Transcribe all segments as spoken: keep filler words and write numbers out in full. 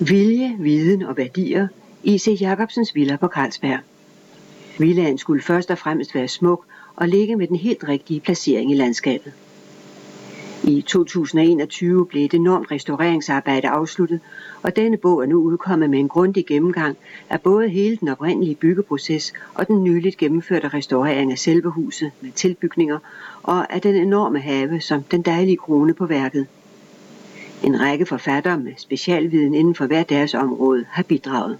Vilje, viden og værdier. I C Jacobsens villa på Carlsberg. Villaen skulle først og fremmest være smuk og ligge med den helt rigtige placering i landskabet. I to tusind og enogtyve blev et enormt restaureringsarbejde afsluttet, og denne bog er nu udkommet med en grundig gennemgang af både hele den oprindelige byggeproces og den nyligt gennemførte restaurering af selve huset med tilbygninger og af den enorme have som den dejlige krone på værket. En række forfattere med specialviden inden for hver deres område har bidraget.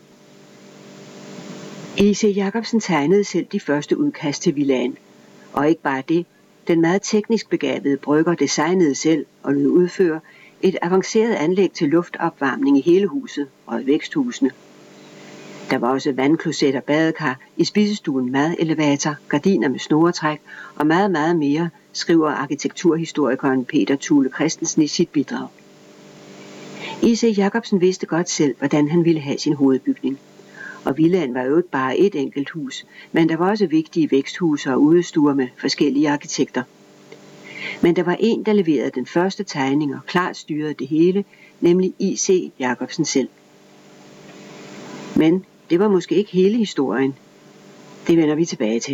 E C Jacobsen tegnede selv de første udkast til villaen, og ikke bare det, den meget teknisk begavede brygger designede selv og lod udføre et avanceret anlæg til luftopvarmning i hele huset og i væksthusene. Der var også vandkloset og badekar, i spisestuen madelevator, gardiner med snoretræk og meget, meget mere, skriver arkitekturhistorikeren Peter Thule Christensen i sit bidrag. E C Jacobsen vidste godt selv, hvordan han ville have sin hovedbygning. Og villaen var jo ikke bare et enkelt hus, men der var også vigtige væksthuse og udestuer med forskellige arkitekter. Men der var en, der leverede den første tegning og klart styrede det hele, nemlig E C Jacobsen selv. Men det var måske ikke hele historien. Det vender vi tilbage til.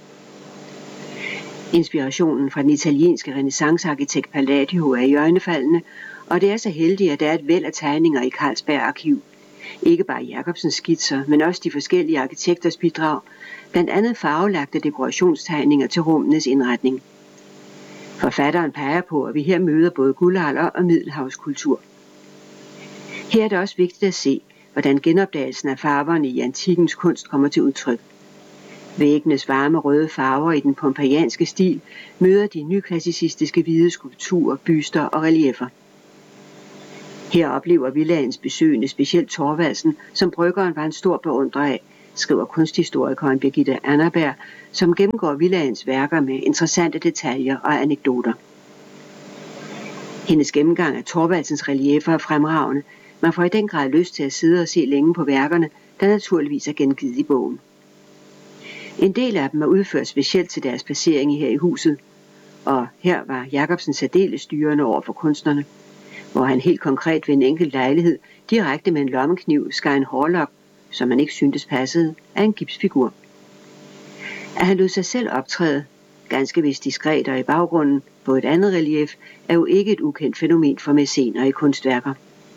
Inspirationen fra den italienske renæssancearkitekt Palladio er iøjnefaldende, og det er så heldigt, at der er et væld af tegninger i Carlsberg Arkiv. Ikke bare Jacobsens skitser, men også de forskellige arkitekters bidrag, blandt andet farvelagte dekorationstegninger til rummenes indretning. Forfatteren peger på, at vi her møder både guldalder og middelhavskultur. Her er det også vigtigt at se, hvordan genopdagelsen af farverne i antikkens kunst kommer til udtryk. Væggenes varme røde farver i den pompeijanske stil møder de nyklassicistiske hvide skulpturer, byster og relieffer. Her oplever villaens besøgende specielt Thorvaldsen, som bryggeren var en stor beundrer af, skriver kunsthistorikeren Birgitte Annerberg, som gennemgår villaens værker med interessante detaljer og anekdoter. Hendes gennemgang af Thorvaldsens relieffer er fremragende. Man får i den grad lyst til at sidde og se længe på værkerne, der naturligvis er gengivet i bogen. En del af dem er udført specielt til deres placering her i huset, og her var Jacobsen særdeles styrende over for kunstnerne, hvor han helt konkret ved en enkelt lejlighed direkte med en lommekniv skar en hårlok, som man ikke syntes passede, af en gipsfigur. At han lod sig selv optræde, ganske vist diskret og i baggrunden, på et andet relief, er jo ikke et ukendt fænomen for mæcener i kunstværker.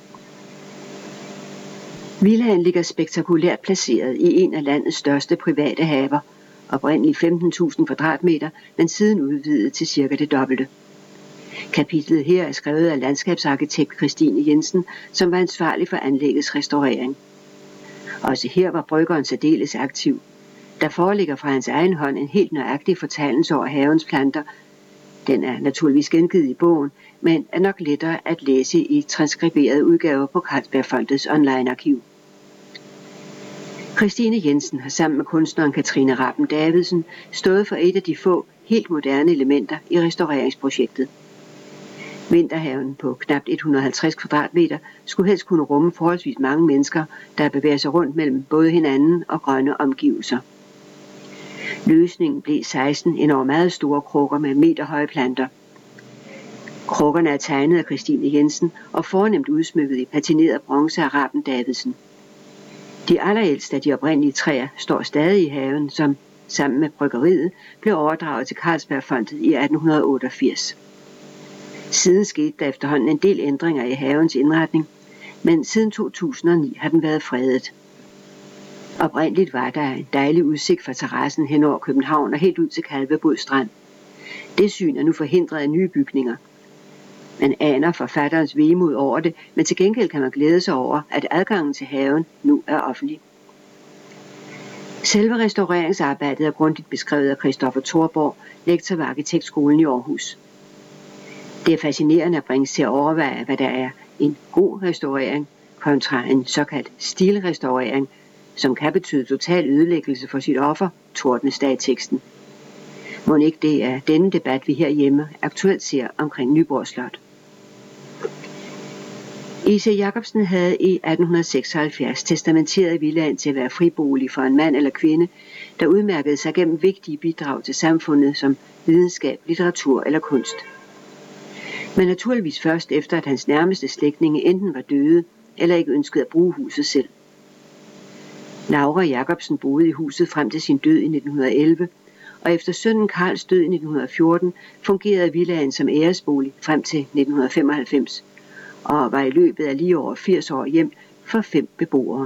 Villaen ligger spektakulært placeret i en af landets største private haver, oprindeligt femten tusind kvadratmeter, men siden udvidet til cirka det dobbelte. Kapitlet her er skrevet af landskabsarkitekt Christine Jensen, som var ansvarlig for anlæggets restaurering. Også her var bryggeren særdeles aktiv. Der foreligger fra hans egen hånd en helt nøjagtig fortegnelse over havens planter. Den er naturligvis gengivet i bogen, men er nok lettere at læse i transkriberede udgaver på Carlsbergfondets online-arkiv. Christine Jensen har sammen med kunstneren Katrine Rappen Davidsen stået for et af de få helt moderne elementer i restaureringsprojektet. Vinterhaven på knap et hundrede og halvtreds kvadratmeter skulle helst kunne rumme forholdsvis mange mennesker, der bevæger sig rundt mellem både hinanden og grønne omgivelser. Løsningen blev seksten enormt meget store krukker med meterhøje planter. Krukkerne er tegnet af Christine Jensen og fornemt udsmykket i patineret bronze af Rappen Davidsen. De allerældste af de oprindelige træer står stadig i haven, som sammen med bryggeriet blev overdraget til Carlsbergfondet i atten otteogfirs. Siden skete der efterhånden en del ændringer i havens indretning, men siden to tusind og ni har den været fredet. Oprindeligt var der en dejlig udsigt fra terrassen hen over København og helt ud til Kalvebod Strand. Det syn er nu forhindret af nye bygninger. Man aner forfatterens vemod over det, men til gengæld kan man glæde sig over, at adgangen til haven nu er offentlig. Selve restaureringsarbejdet er grundigt beskrevet af Christoffer Thorborg, lektor ved Arkitektskolen i Aarhus. Det er fascinerende at bringes til at overveje, hvad der er en god restaurering kontra en såkaldt stilrestaurering, som kan betyde total ødelæggelse for sit offer, tordnes der i teksten. Må ikke det er denne debat, vi herhjemme aktuelt ser omkring Nyborg Slot. E C Jacobsen havde i atten seksoghalvfjerds testamenteret villaen til at være fribolig for en mand eller kvinde, der udmærkede sig gennem vigtige bidrag til samfundet som videnskab, litteratur eller kunst. Men naturligvis først efter, at hans nærmeste slægtninge enten var døde eller ikke ønskede at bruge huset selv. Laura Jacobsen boede i huset frem til sin død i nitten elleve, og efter sønnen Karls død i nitten fjorten fungerede villaen som æresbolig frem til nitten femoghalvfems, og var i løbet af lige over firs år hjem for fem beboere.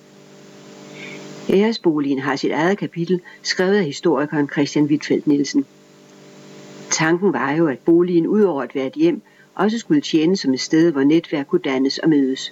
Æresboligen har sit eget kapitel, skrevet af historikeren Christian Huitfeldt Nielsen. Tanken var jo, at boligen udover at være et hjem, også skulle tjene som et sted, hvor netværk kunne dannes og mødes.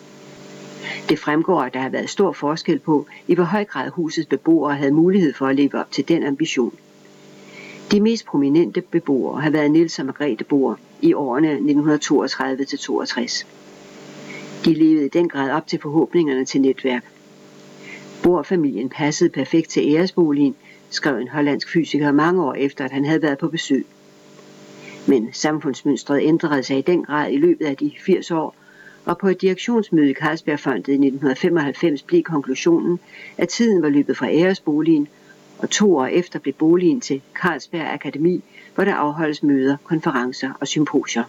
Det fremgår, at der har været stor forskel på, i hvor høj grad husets beboere havde mulighed for at leve op til den ambition. De mest prominente beboere har været Niels og Margrethe Bohr i årene nitten toogtredive til toogtres. De levede i den grad op til forhåbningerne til netværk. Bohr-familien passede perfekt til æresboligen, skrev en hollandsk fysiker mange år efter, at han havde været på besøg. Men samfundsmønstret ændrede sig i den grad i løbet af de firs år, og på et direktionsmøde i Carlsbergfondet i nitten femoghalvfems blev konklusionen, at tiden var løbet fra æresboligen, og to år efter blev boligen til Carlsberg Akademi, hvor der afholdes møder, konferencer og symposier.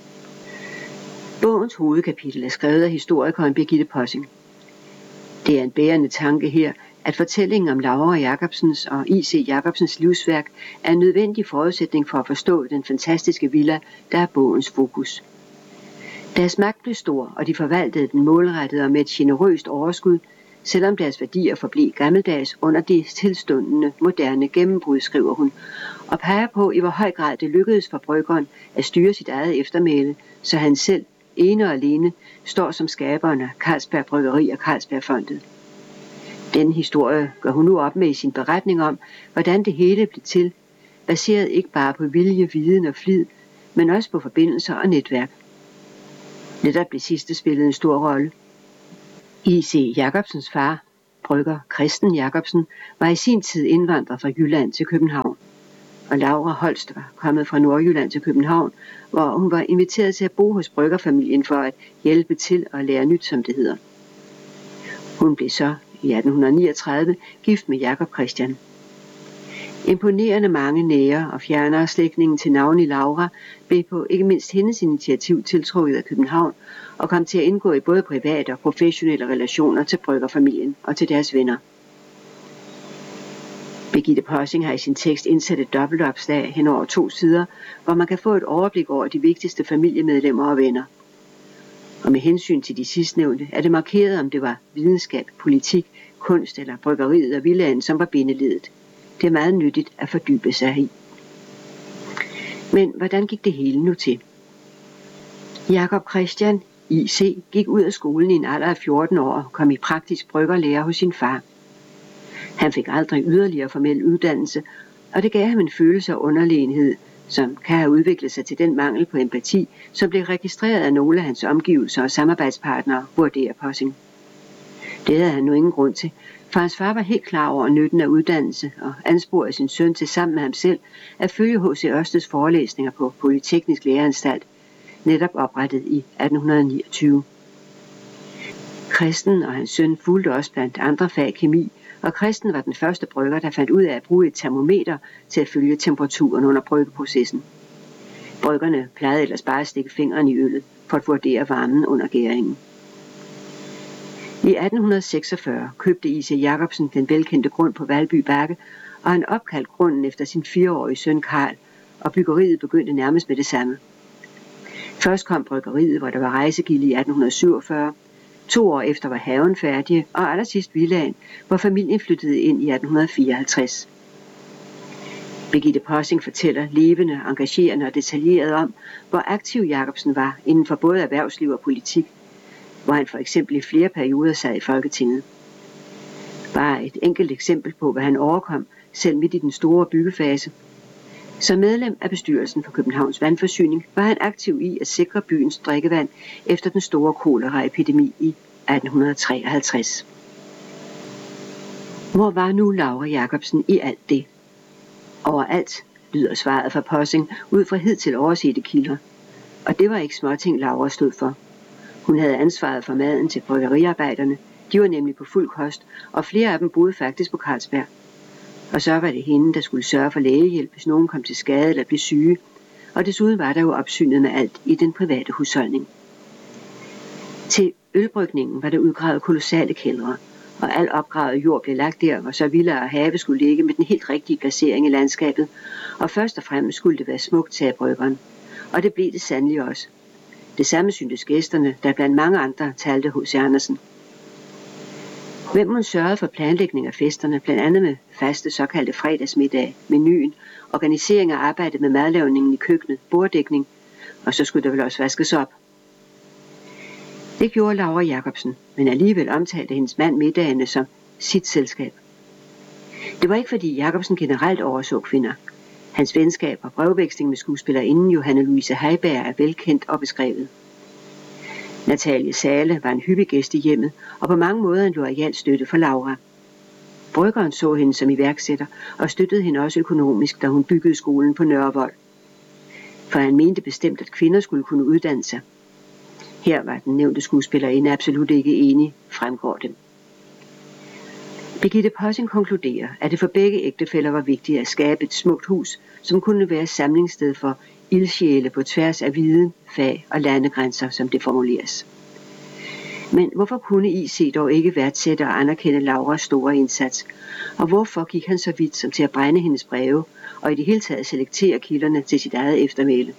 Bogens hovedkapitel er skrevet af historikeren Birgitte Possing. Det er en bærende tanke her, at fortællingen om Laura Jacobsens og I C Jacobsens livsværk er en nødvendig forudsætning for at forstå den fantastiske villa, der er bogens fokus. Deres magt blev stor, og de forvaltede den målrettet og med et generøst overskud, selvom deres værdier forblev gammeldags under det tilstundende moderne gennembrud, skriver hun, og peger på, i hvor høj grad det lykkedes for bryggeren at styre sit eget eftermæle, så han selv, ene og alene, står som skaberen af Carlsberg Bryggeri og Carlsbergfondet. Den historie gør hun nu op med i sin beretning om, hvordan det hele blev til, baseret ikke bare på vilje, viden og flid, men også på forbindelser og netværk. Netop blev sidste spillet en stor rolle. I C Jacobsens far, brygger Christen Jacobsen, var i sin tid indvandrer fra Jylland til København. Og Laura Holst var kommet fra Nordjylland til København, hvor hun var inviteret til at bo hos bryggerfamilien for at hjælpe til at lære nyt, som det hedder. Hun blev så i atten niogtredive gift med Jakob Christian. Imponerende mange nære og fjernere slægtninge til navn i Laura blev på ikke mindst hendes initiativ tiltrukket af København og kom til at indgå i både private og professionelle relationer til bryggerfamilien og til deres venner. Birgitte Possing har i sin tekst indsat et dobbeltopslag hen over to sider, hvor man kan få et overblik over de vigtigste familiemedlemmer og venner. Og med hensyn til de sidstnævnte er det markeret, om det var videnskab, politik, kunst eller bryggeriet og villaen, som var bindeledet. Det er meget nyttigt at fordybe sig i. Men hvordan gik det hele nu til? Jakob Christian, I C, gik ud af skolen i en alder af fjorten år og kom i praktisk bryggerlære hos sin far. Han fik aldrig yderligere formel uddannelse, og det gav ham en følelse af underlegenhed, som kan have udviklet sig til den mangel på empati, som blev registreret af nogle af hans omgivelser og samarbejdspartnere, vurderer Possing. Det havde han nu ingen grund til, for hans far var helt klar over nytten af uddannelse og ansporede sin søn til sammen med ham selv at følge H C Ørsteds forelæsninger på Polyteknisk Læreanstalt, netop oprettet i atten niogtyve. Christen og hans søn fulgte også blandt andre fag kemi, og Christen var den første brygger, der fandt ud af at bruge et termometer til at følge temperaturen under bryggeprocessen. Bryggerne plejede ellers bare at stikke fingeren i øllet for at vurdere varmen under gæringen. I atten seksogfyrre købte I C Jacobsen den velkendte grund på Valby Bakke, og han opkaldte grunden efter sin fireårige søn Karl, og byggeriet begyndte nærmest med det samme. Først kom bryggeriet, hvor der var rejsegilde i atten syvogfyrre. To år efter var haven færdig, og allersidst villaen, hvor familien flyttede ind i atten fireoghalvtreds. Birgitte Possing fortæller levende, engagerende og detaljeret om, hvor aktiv Jacobsen var inden for både erhvervsliv og politik, hvor han for eksempel i flere perioder sad i Folketinget. Bare et enkelt eksempel på, hvad han overkom, selv midt i den store byggefase. Som medlem af bestyrelsen for Københavns Vandforsyning var han aktiv i at sikre byens drikkevand efter den store koleraepidemi i atten treoghalvtreds. Hvor var nu Laura Jacobsen i alt det? Overalt, lyder svaret fra Possing ud fra hidtil oversete kilder. Og det var ikke småting, Laura stod for. Hun havde ansvaret for maden til bryggeriarbejderne. De var nemlig på fuld kost, og flere af dem boede faktisk på Carlsberg. Og så var det hende, der skulle sørge for lægehjælp, hvis nogen kom til skade eller blev syge. Og desuden var der jo opsynet med alt i den private husholdning. Til ølbrygningen var der udgravet kolossale kældre, og al opgravet jord blev lagt der, hvor så villa og have skulle ligge med den helt rigtige placering i landskabet, og først og fremmest skulle det være smukt, sagde bryggeren. Og det blev det sandelig også. Det samme syntes gæsterne, der blandt mange andre talte H C Andersen. Hvem hun sørgede for planlægning af festerne, blandt andet med faste såkaldte fredagsmiddag, menuen, organisering af arbejdet med madlavningen i køkkenet, borddækning, og så skulle der vel også vaskes op. Det gjorde Laura Jacobsen, men alligevel omtalte hendes mand middagene som sit selskab. Det var ikke fordi Jacobsen generelt overså kvinder. Hans venskab og brevveksling med skuespillerinden Johanne Louise Heiberg er velkendt og beskrevet. Natalie Zahle var en hyppig gæst i hjemmet, og på mange måder en loyal støtte for Laura. Bryggeren så hende som iværksætter og støttede hende også økonomisk, da hun byggede skolen på Nørrevold. For han mente bestemt, at kvinder skulle kunne uddanne sig. Her var den nævnte skuespillerinde absolut ikke enig, fremgår det. Birgitte Possing konkluderer, at det for begge ægtefæller var vigtigt at skabe et smukt hus, som kunne være samlingssted for ildsjæle på tværs af viden, fag og landegrænser, som det formuleres. Men hvorfor kunne I C dog ikke værdsætte og anerkende Lauras store indsats? Og hvorfor gik han så vidt som til at brænde hendes breve, og i det hele taget selektere kilderne til sit eget eftermæle?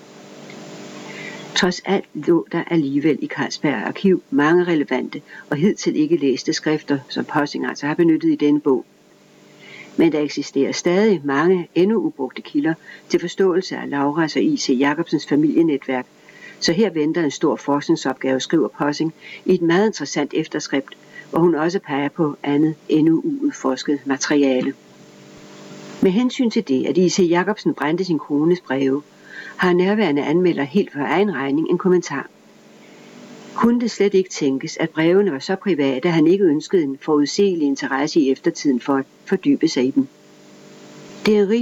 Trods alt lå der alligevel i Carlsberg Arkiv mange relevante og hidtil ikke læste skrifter, som Possing altså har benyttet i denne bog. Men der eksisterer stadig mange endnu ubrugte kilder til forståelse af Lauras og I C Jacobsens familienetværk, så her venter en stor forskningsopgave, skriver Possing i et meget interessant efterskrift, hvor hun også peger på andet endnu uudforsket materiale. Med hensyn til det, at I C Jacobsen brændte sin kones breve, har nærværende anmelder helt for egen regning en kommentar. Kunne det slet ikke tænkes, at brevene var så private, at han ikke ønskede en forudsigelig interesse i eftertiden for at fordybe sig i dem? Det er